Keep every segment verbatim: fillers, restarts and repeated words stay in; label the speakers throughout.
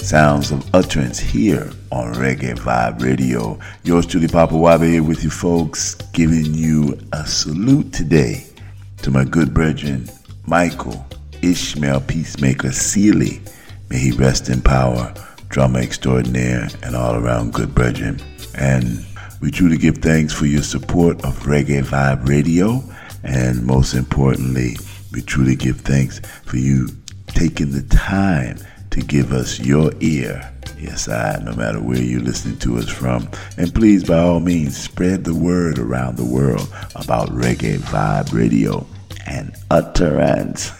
Speaker 1: Sounds of Utterance here on Reggae Vibe Radio. Yours truly, Papa Wabe, here with you folks, giving you a salute today to my good brethren, Michael Ishmael Peacemaker Sealy. May he rest in power, drummer extraordinaire, and all around good brethren. And we truly give thanks for your support of Reggae Vibe Radio. And most importantly, we truly give thanks for you taking the time to give us your ear. Yes, I, no matter where you're listening to us from. And please, by all means, spread the word around the world about Reggae Vibe Radio and Utterance.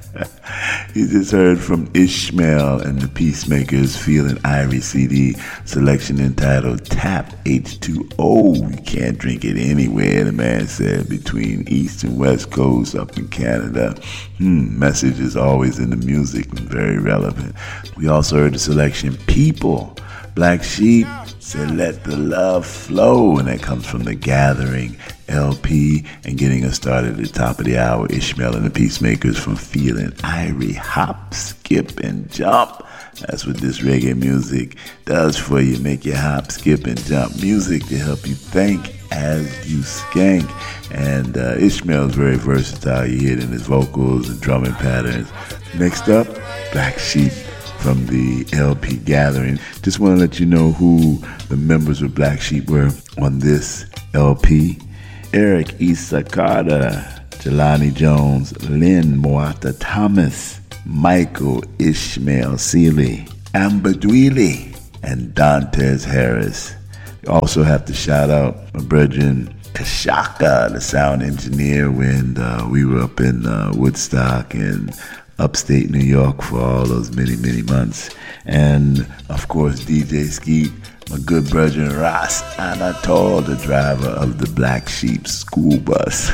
Speaker 1: You just heard from Ishmael and the Peacemakers Feeling Irie C D selection entitled Tap H two O. You can't drink it anywhere, the man said, between East and West Coast up in Canada. Hmm, message is always in the music and very relevant. We also heard the selection People, Black Sheep said Let the Love Flow, and that comes from The Gathering L P. And getting us started at the top of the hour, Ishmael and the Peacemakers from Feeling Irie, Hop, Skip, and Jump. That's what this reggae music does for you. Make you hop, skip, and jump. Music to help you think as you skank. And uh, Ishmael's very versatile. You hear it in his vocals and drumming patterns. Next up, Black Sheep from the L P Gathering. Just want to let you know who the members of Black Sheep were on this L P. Eric Issa Carter, Jelani Jones, Lynn Moata Thomas, Michael Ishmael Sealy, Amber Dwelly, and Dantes Harris. You also have to shout out my brethren Kashaka, the sound engineer, when uh, we were up in uh, Woodstock and upstate New York for all those many, many months. And, of course, D J Skeet, my good brother Ras Anatol, the driver of the Black Sheep school bus.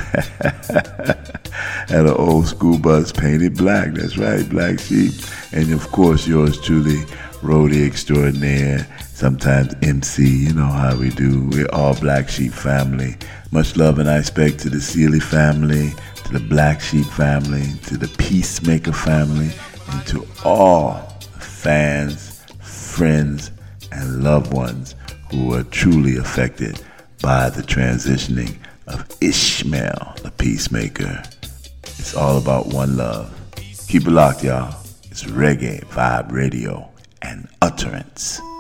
Speaker 1: Had an old school bus painted black. That's right, Black Sheep. And, of course, yours truly, roadie extraordinaire, sometimes M C. You know how we do. We're all Black Sheep family. Much love and respect to the Sealy family, to the Black Sheep family, to the Peacemaker family, and to all fans, friends, and loved ones who are truly affected by the transitioning of Ishmael, the Peacemaker. It's all about one love. Keep it locked, y'all. It's Reggae Vibe Radio and Utterance.